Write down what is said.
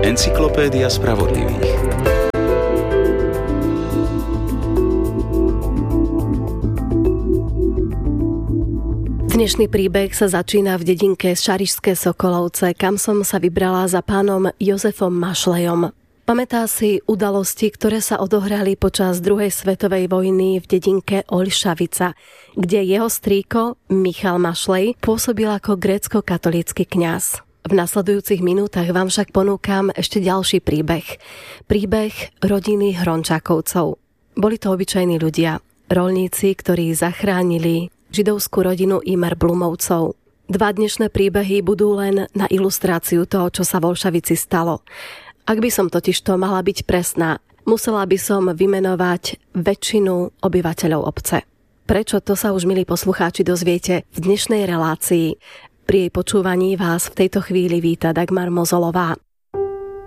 Encyklopédia spravodlivých. Dnešný príbeh sa začína v dedinke Šarišské Sokolovce, kam som sa vybrala za pánom Jozefom Mašlejom. Pamätá si udalosti, ktoré sa odohrali počas druhej svetovej vojny v dedinke Olšavica, kde jeho strýko Michal Mašlej pôsobil ako grécko-katolícky kňaz. V nasledujúcich minútach vám však ponúkam ešte ďalší príbeh. Príbeh rodiny Hrončákovcov. Boli to obyčajní ľudia, roľníci, ktorí zachránili židovskú rodinu Imer Blumovcov. Dva dnešné príbehy budú len na ilustráciu toho, čo sa v Olšavici stalo. Ak by som totižto mala byť presná, musela by som vymenovať väčšinu obyvateľov obce. Prečo, to sa už, milí poslucháči, dozviete v dnešnej relácii. Pri jej počúvaní vás v tejto chvíli víta Dagmar Mozolová.